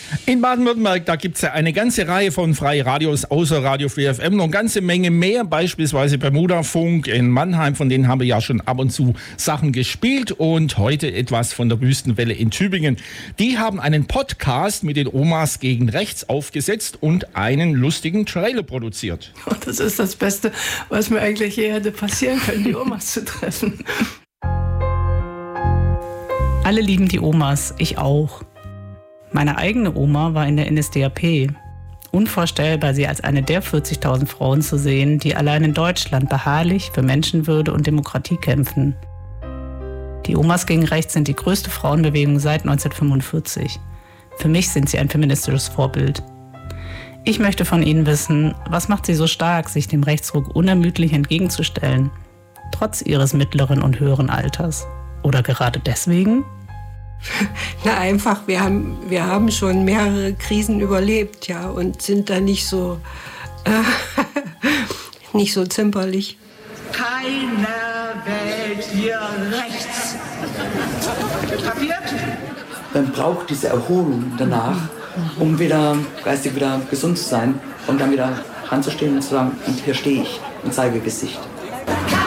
In Baden-Württemberg, da gibt es ja eine ganze Reihe von Freiradios außer Radio Free FM, noch eine ganze Menge mehr, beispielsweise Bermuda-Funk in Mannheim, von denen haben wir ja schon ab und zu Sachen gespielt und heute etwas von der Wüstenwelle in Tübingen. Die haben einen Podcast mit den Omas gegen Rechts aufgesetzt und einen lustigen Trailer produziert. Das ist das Beste, was mir eigentlich je hätte passieren können, die Omas zu treffen. Alle lieben die Omas, ich auch. Meine eigene Oma war in der NSDAP. Unvorstellbar, sie als eine der 40.000 Frauen zu sehen, die allein in Deutschland beharrlich für Menschenwürde und Demokratie kämpfen. Die Omas gegen Rechts sind die größte Frauenbewegung seit 1945. Für mich sind sie ein feministisches Vorbild. Ich möchte von Ihnen wissen, was macht Sie so stark, sich dem Rechtsruck unermüdlich entgegenzustellen, trotz Ihres mittleren und höheren Alters? Oder gerade deswegen? Na einfach, wir haben schon mehrere Krisen überlebt, ja, und sind da nicht so zimperlich. Keiner wählt hier rechts. Kapiert? Man braucht diese Erholung danach, um wieder geistig wieder gesund zu sein und dann wieder ranzustehen und zu sagen, und hier stehe ich und zeige Gesicht.